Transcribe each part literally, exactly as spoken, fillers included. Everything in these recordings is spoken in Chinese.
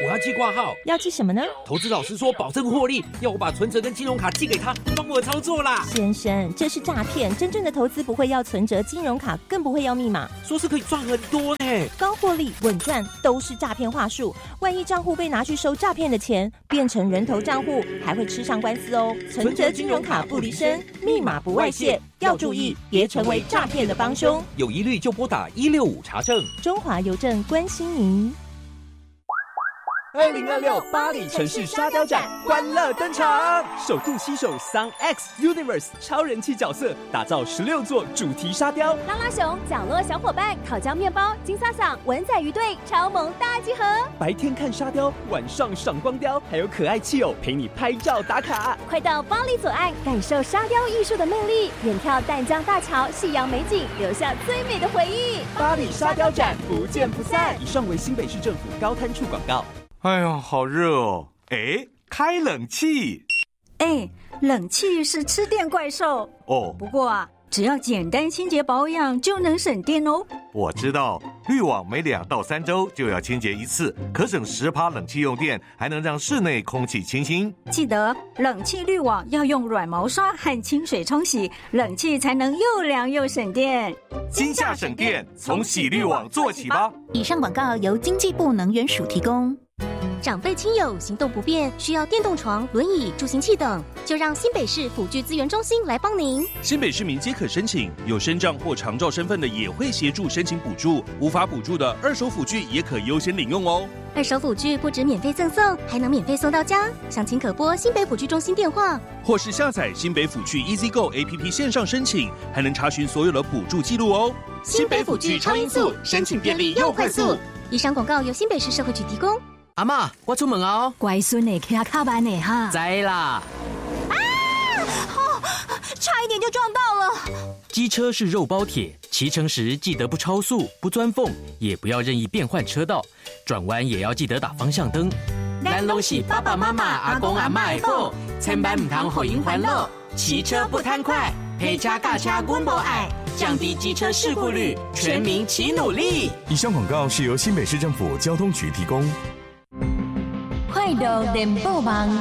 我要寄挂号。 要寄什么呢？ 投资老师说保证获利，要我把存折跟金融卡寄给他，帮我操作啦。 先生，这是诈骗，真正的投资不会要存折、金融卡，更不会要密码。 说是可以赚很多呢， 高获利、稳赚都是诈骗话术。万一账户被拿去收诈骗的钱，变成人头账户，还会吃上官司哦。存折、金融卡不离身，密码不外泄，要注意，别成为诈骗的帮凶。 有疑虑就拨打一六五查证。 中华邮政关心您。 二零二六巴黎城市沙雕展欢乐登场，首度携手 Sun X Universe 超人气角色，打造十六座主题沙雕。 拉拉熊、角落小伙伴、烤焦面包、金萨桑、文仔鱼队超萌大集合。 白天看沙雕，晚上赏光雕，还有可爱气友陪你拍照打卡。 快到巴黎左岸感受沙雕艺术的魅力，远眺淡江大桥、夕阳美景，留下最美的回忆。 巴黎沙雕展不见不散。以上为新北市政府高滩处广告。 哎呀，好热哦！哎，开冷气。 哎，冷气是吃电怪兽哦。 不过啊，只要简单清洁保养就能省电哦。 我知道，滤网每两到三周就要清洁一次，可省十趴冷气用电，还能让室内空气清新。 记得冷气滤网要用软毛刷和清水冲洗，冷气才能又凉又省电。 今夏省电，从洗滤网做起吧。 以上广告由经济部能源署提供。 长辈亲友行动不便，需要电动床、轮椅、助行器等，就让新北市辅具资源中心来帮您。 新北市民皆可申请，有身障或长照身份的也会协助申请补助，无法补助的二手辅具也可优先领用哦。 二手辅具不止免费赠送，还能免费送到家。详情可拨新北辅具中心电话， 或是下载新北辅具 EasyGo A P P 线上申请，还能查询所有的补助记录哦。 新北辅具超音速，申请便利又快速。以上广告由新北市社会局提供。 阿嬷，我出门哦。 乖孙呢，骑卡慢呢哈。 知啦。 啊！哦，差一点就撞到了。 机车是肉包铁，骑乘时记得不超速、不钻缝，也不要任意变换车道，转弯也要记得打方向灯。 咱拢是爸爸妈妈、阿公阿嬷的宝，千万唔通互因烦恼。骑车不贪快，陪车驾车阮无爱，降低机车事故率，全民齐努力。 以上广告是由新北市政府交通局提供。 快乐联播网，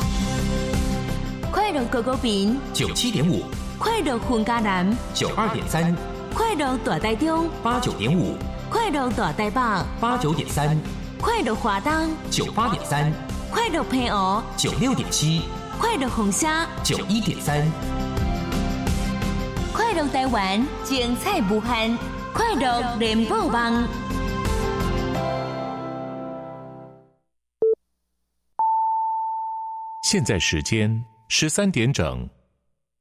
快乐狗狗饼九七点五， 快乐混家南九二点三， 快乐大台中八九点五， 快乐大台北八九点三， 快乐华东九八点三， 快乐平湖九六点七， 快乐红虾九一点三， 快乐台湾精彩无限，快乐联播网。 现在时间十三点整。